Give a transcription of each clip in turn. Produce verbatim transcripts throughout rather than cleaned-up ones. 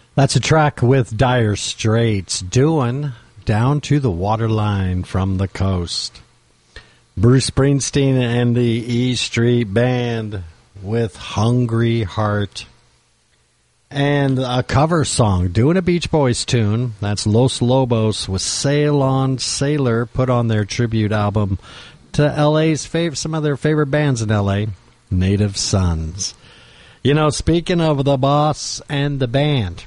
That's a track with Dire Straits doing Down to the Waterline from the Coast. Bruce Springsteen and the E Street Band with Hungry Heart. And a cover song, doing a Beach Boys tune. That's Los Lobos with Sail On Sailor, put on their tribute album to L A's fav- some of their favorite bands in L A, Native Sons. You know, speaking of the boss and the band,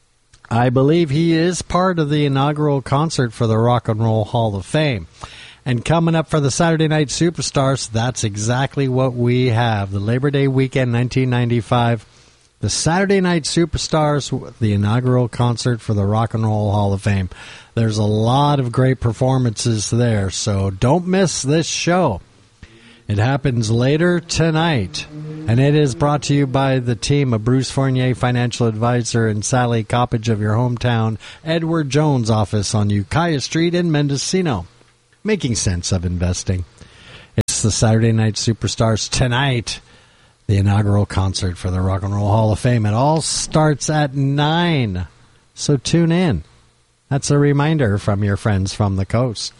I believe he is part of the inaugural concert for the Rock and Roll Hall of Fame. And coming up for the Saturday Night Superstars, that's exactly what we have. The Labor Day weekend, nineteen ninety-five, the Saturday Night Superstars, the inaugural concert for the Rock and Roll Hall of Fame. There's a lot of great performances there, so don't miss this show. It happens later tonight, and it is brought to you by the team of Bruce Fournier, financial advisor, and Sally Coppage of your hometown Edward Jones office on Ukiah Street in Mendocino. Making sense of investing. It's the Saturday Night Superstars tonight, the inaugural concert for the Rock and Roll Hall of Fame. It all starts at nine, so tune in. That's a reminder from your friends from the coast.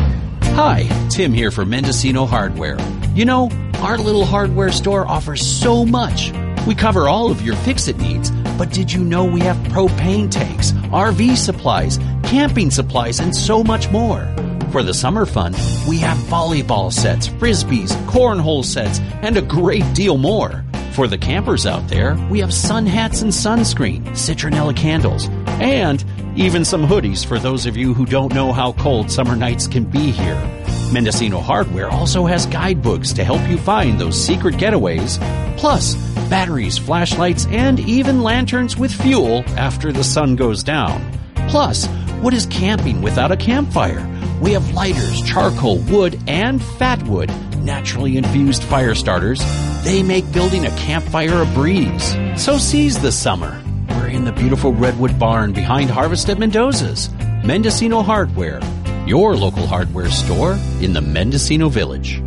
Hi, Tim here for Mendocino Hardware. You know, our little hardware store offers so much. We cover all of your fix-it needs, but did you know we have propane tanks, R V supplies, camping supplies, and so much more? For the summer fun, we have volleyball sets, frisbees, cornhole sets, and a great deal more. For the campers out there, we have sun hats and sunscreen, citronella candles, and even some hoodies for those of you who don't know how cold summer nights can be here. Mendocino Hardware also has guidebooks to help you find those secret getaways, plus batteries, flashlights, and even lanterns with fuel after the sun goes down. Plus, what is camping without a campfire? We have lighters, charcoal, wood, and fat wood, naturally infused fire starters. They make building a campfire a breeze. So seize the summer. We're in the beautiful Redwood Barn behind Harvest at Mendoza's. Mendocino Hardware, your local hardware store in the Mendocino Village.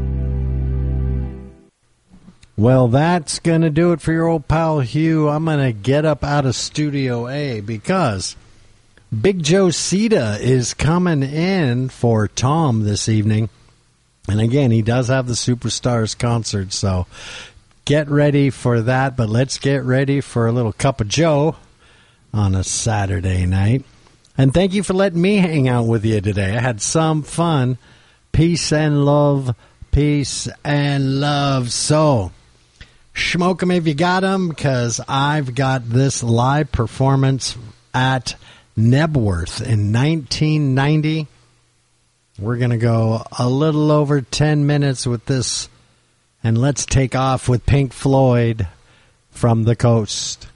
Well, that's going to do it for your old pal Hugh. I'm going to get up out of Studio A because Big Joe Cita is coming in for Tom this evening. And again, he does have the Superstars concert, so get ready for that. But let's get ready for a little cup of Joe on a Saturday night. And thank you for letting me hang out with you today. I had some fun. Peace and love. Peace and love. So, smoke 'em if you got 'em, because I've got this live performance at Nebworth in nineteen ninety. We're going to go a little over ten minutes with this, and let's take off with Pink Floyd from the coast.